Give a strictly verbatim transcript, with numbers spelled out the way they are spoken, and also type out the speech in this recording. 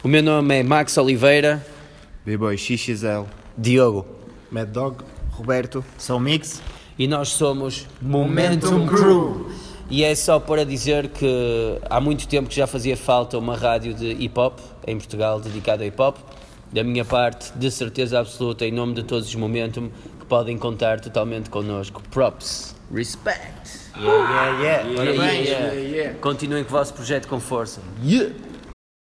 O meu nome é Max Oliveira. B-Boy X X L. Diogo. Mad Dog. Roberto. São Mix. E nós somos Momentum Momentum Crew. E é só para dizer que há muito tempo que já fazia falta uma rádio de hip-hop em Portugal dedicada a hip-hop. Da minha parte, de certeza absoluta, em nome de todos os Momentum, que podem contar totalmente connosco. Props. Respect. Yeah, yeah, yeah. Yeah, Parabéns. yeah, yeah. Continuem com o vosso projeto com força. Yeah.